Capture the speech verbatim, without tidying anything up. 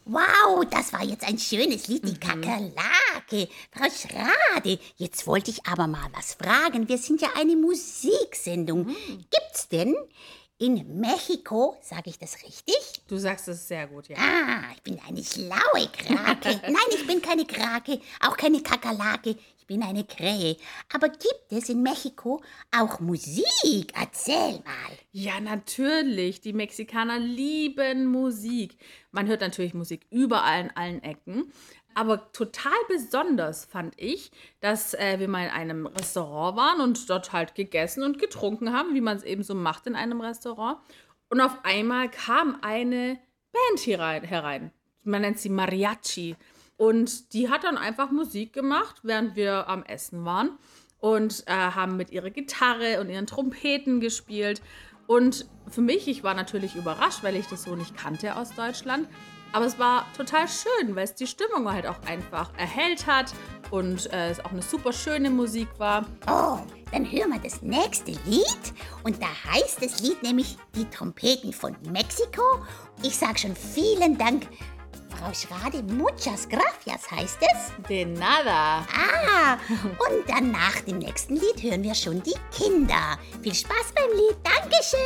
Wow, das war jetzt ein schönes Lied, die Kakerlake. Frau Schrade, jetzt wollte ich aber mal was fragen. Wir sind ja eine Musiksendung. Gibt's denn in Mexiko, sage ich das richtig? Du sagst es sehr gut, ja. Ah, ich bin eine schlaue Krake. Nein, ich bin keine Krake, auch keine Kakerlake. Ich bin eine Krähe. Aber gibt es in Mexiko auch Musik? Erzähl mal. Ja, natürlich. Die Mexikaner lieben Musik. Man hört natürlich Musik überall in allen Ecken. Aber total besonders fand ich, dass äh, wir mal in einem Restaurant waren und dort halt gegessen und getrunken haben, wie man es eben so macht in einem Restaurant. Und auf einmal kam eine Band hier rein, herein. Man nennt sie Mariachi. Und die hat dann einfach Musik gemacht, während wir am Essen waren. Und äh, haben mit ihrer Gitarre und ihren Trompeten gespielt. Und für mich, ich war natürlich überrascht, weil ich das so nicht kannte aus Deutschland. Aber es war total schön, weil es die Stimmung halt auch einfach erhellt hat und äh, es auch eine super schöne Musik war. Oh, dann hören wir das nächste Lied. Und da heißt das Lied nämlich Die Trompeten von Mexiko. Ich sage schon vielen Dank, Frau Schrade. Muchas gracias heißt es. De nada. Ah, und dann nach dem nächsten Lied hören wir schon die Kinder. Viel Spaß beim Lied. Dankeschön.